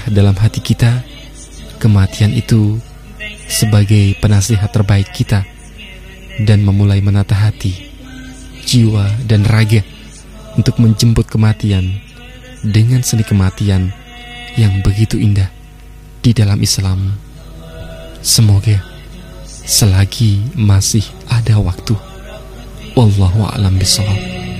dalam hati kita kematian itu sebagai penasihat terbaik kita, dan memulai menata hati, jiwa, dan raga untuk menjemput kematian dengan seni kematian yang begitu indah di dalam Islam. Semoga selagi masih ada waktu. Wallahu a'lam bishawab.